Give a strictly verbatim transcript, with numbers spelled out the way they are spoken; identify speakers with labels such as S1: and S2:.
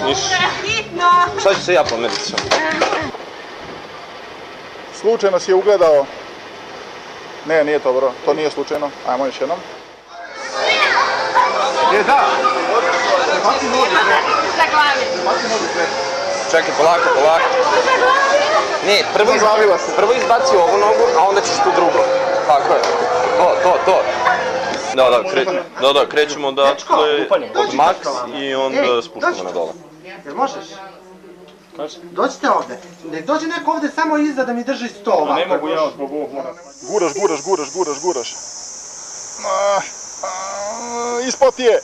S1: Ništa. Sad ću se ja pomeriti sam.
S2: Slučajno si je ugledao. Ne, nije to bro, to nije slučajno. Ajmo još jednom. E, da! Baci nogu pre.
S3: Za glavi.
S2: Baci nogu pre.
S1: Čekaj, polako, polako. Ne, prvo, iz... prvo izbaci ovu nogu, a onda ćeš tu drugu. Tako je. To, to, to. Da, da, kre... da, da krećemo odatle od max i onda spuštamo na dole.
S4: Jel možeš? Dođite ovde. Nek dođe neko ovde samo iza da mi drži sto ovako.
S2: Ne mogu ja zbog ovog moram. Guraš, guraš, guraš, guraš, guraš. A, a, ispod je.